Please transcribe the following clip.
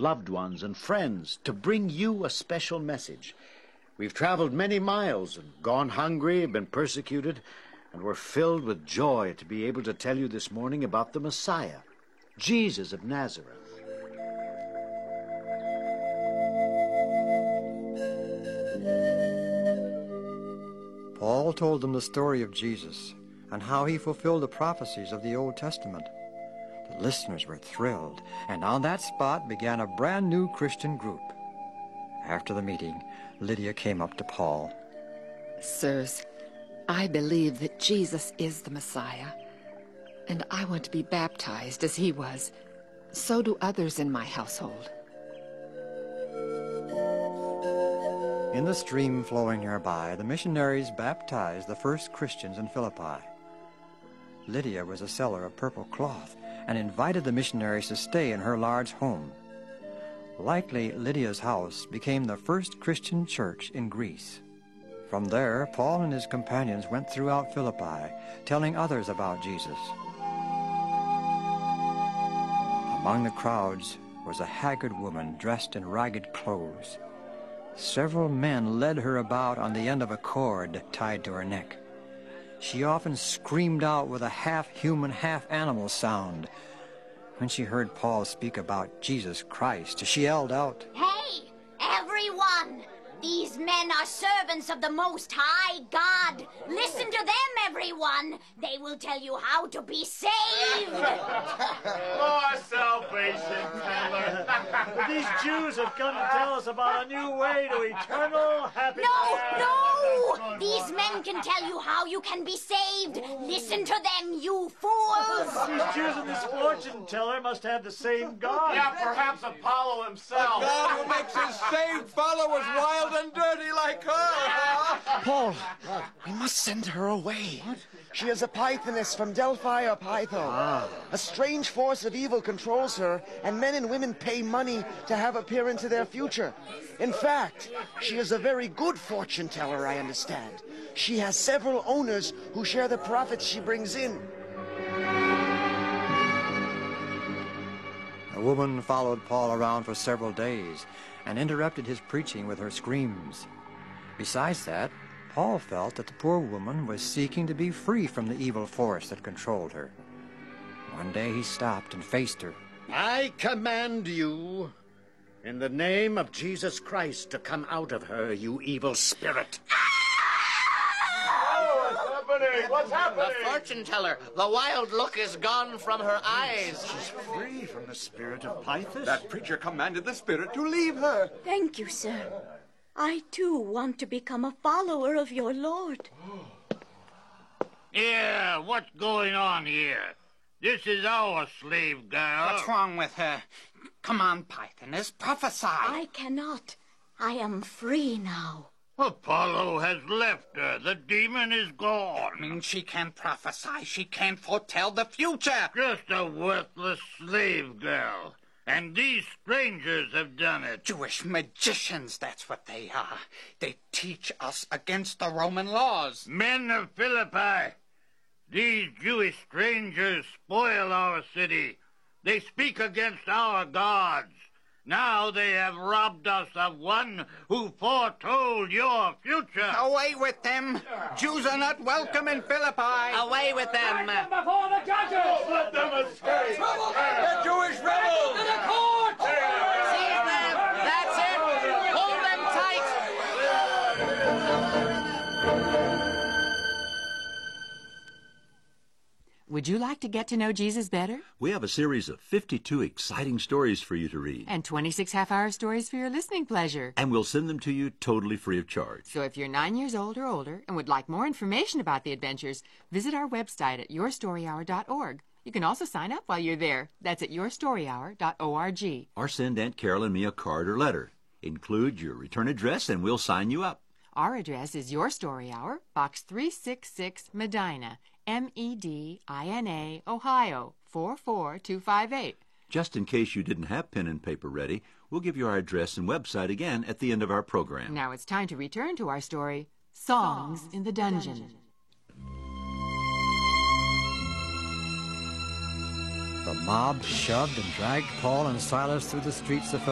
loved ones and friends to bring you a special message. We've traveled many miles and gone hungry, been persecuted, and we're filled with joy to be able to tell you this morning about the Messiah, Jesus of Nazareth. Paul told them the story of Jesus and how he fulfilled the prophecies of the Old Testament. The listeners were thrilled, and on that spot began a brand new Christian group. After the meeting, Lydia came up to Paul. Sirs, I believe that Jesus is the Messiah, and I want to be baptized as he was. So do others in my household. In the stream flowing nearby, the missionaries baptized the first Christians in Philippi. Lydia was a seller of purple cloth and invited the missionaries to stay in her large home. Likely, Lydia's house became the first Christian church in Greece. From there, Paul and his companions went throughout Philippi, telling others about Jesus. Among the crowds was a haggard woman dressed in ragged clothes. Several men led her about on the end of a cord tied to her neck. She often screamed out with a half-human, half-animal sound. When she heard Paul speak about Jesus Christ, she yelled out, "Hey, everyone! These men are servants of the Most High God. Listen to them, everyone. They will tell you how to be saved." More salvation, Taylor. These Jews have come to tell us about a new way to eternal happiness. No! These men can tell you how you can be saved. Listen to them, you fools. These Jews and this fortune teller must have the same God. Yeah, perhaps Apollo himself. The God who makes his saved followers wild and dirty like her. Paul, we must send her away. She is a Pythoness from Delphi or Python. A strange force of evil controls her, and men and women pay money to have her peer into their future. In fact, she is a very good fortune teller, I understand. She has several owners who share the profits she brings in. The woman followed Paul around for several days and interrupted his preaching with her screams. Besides that, Paul felt that the poor woman was seeking to be free from the evil force that controlled her. One day he stopped and faced her. I command you, in the name of Jesus Christ, to come out of her, you evil spirit. What's happening? The fortune teller. The wild look is gone from her eyes. She's free from the spirit of Python. That preacher commanded the spirit to leave her. Thank you, sir. I, too, want to become a follower of your Lord. Yeah, what's going on here? This is our slave girl. What's wrong with her? Come on, Pythoness, prophesy. I cannot. I am free now. Apollo has left her. The demon is gone. It means she can't prophesy. She can't foretell the future. Just a worthless slave girl. And these strangers have done it. Jewish magicians, that's what they are. They teach us against the Roman laws. Men of Philippi, these Jewish strangers spoil our city. They speak against our gods. Now they have robbed us of one who foretold your future. Away with them. Jews are not welcome in Philippi. Away with them. Before the judges! Let them escape! The Jewish rebels! To the court! Seize them. That's it. Hold them tight. Would you like to get to know Jesus better? We have a series of 52 exciting stories for you to read. And 26 half-hour stories for your listening pleasure. And we'll send them to you totally free of charge. So if you're 9 years old or older and would like more information about the adventures, visit our website at yourstoryhour.org. You can also sign up while you're there. That's at yourstoryhour.org. Or send Aunt Carol and me a card or letter. Include your return address and we'll sign you up. Our address is Your Story Hour, Box 366, Medina, Medina, Ohio, 44258. Just in case you didn't have pen and paper ready, we'll give you our address and website again at the end of our program. Now it's time to return to our story, Songs in the Dungeon. The mob shoved and dragged Paul and Silas through the streets of